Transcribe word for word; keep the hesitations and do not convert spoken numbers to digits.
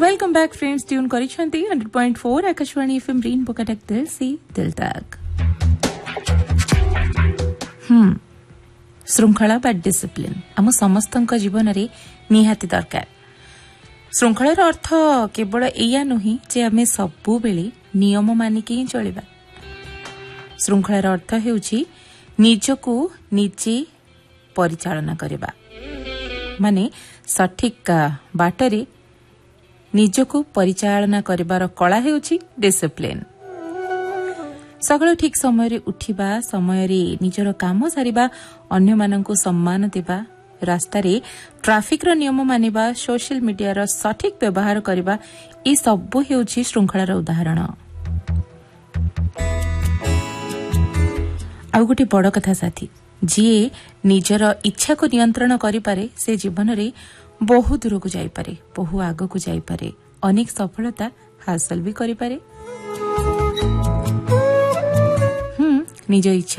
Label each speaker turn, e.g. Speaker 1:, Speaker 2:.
Speaker 1: Welcome back friends, tune करिसेंती hundred point four Akashvani FM rainbow Cuttack दिल से दिल तक। हम्म श्रृंखला बा डिसिप्लिन आम समस्तक जीवन में निहाती दरकार। श्रृंखलार अर्थ केवल एया नुही जे आमे सबु बेले नियम मानिकी ही चलिबा। श्रृंखलार अर्थ हेउछि निजको निजे परिचालना करबा, माने सठिक बाटरे निजको परिचालना करिबार कला हेउछि डिसिप्लिन। सकाळ ठीक समय रे उठिबा, समय रे निजर काम सारिबा, अन्य माननकु सम्मान देबा, रास्ता रे ट्रैफिक रो नियम मानिबा, सोशल मीडिया रो सठिक व्यवहार करिबा, ई सब हेउछि श्रृंखलार उदाहरण। आउ गोटे बड़ कथा साथी, जी निजर इच्छा को नियंत्रण करि पारे से जीवन रे बहु दूर को जाई पारे, बहु आग को जाई पारे, अनेक सफलता हासिल भी करि पारे। हम्म निज इच्छा